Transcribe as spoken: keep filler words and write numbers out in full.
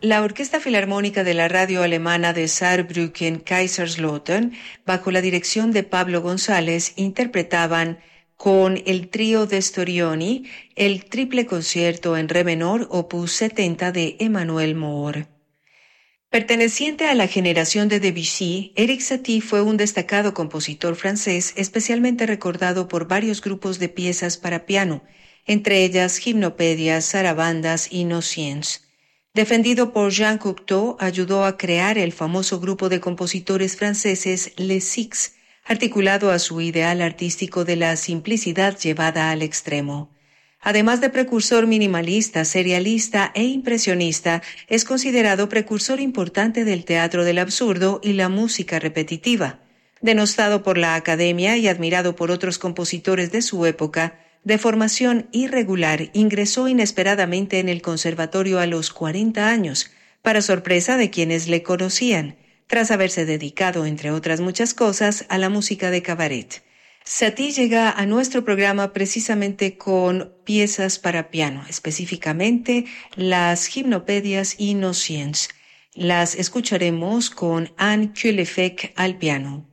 La Orquesta Filarmónica de la radio alemana de Saarbrücken-Kaiserslautern, bajo la dirección de Pablo González, interpretaban con el trío de Storioni el triple concierto en re menor opus setenta de Emmanuel Moore. Perteneciente a la generación de Debussy, Erik Satie fue un destacado compositor francés, especialmente recordado por varios grupos de piezas para piano, entre ellas Gymnopédias, Sarabandas y Nociens. Defendido por Jean Cocteau, ayudó a crear el famoso grupo de compositores franceses Les Six, articulado a su ideal artístico de la simplicidad llevada al extremo. Además de precursor minimalista, serialista e impresionista, es considerado precursor importante del teatro del absurdo y la música repetitiva. Denostado por la Academia y admirado por otros compositores de su época, de formación irregular, ingresó inesperadamente en el conservatorio a los cuarenta años, para sorpresa de quienes le conocían, tras haberse dedicado, entre otras muchas cosas, a la música de cabaret. Satie llega a nuestro programa precisamente con piezas para piano, específicamente las Gymnopédias y Nociens. Las escucharemos con Anne Kullefeck al piano.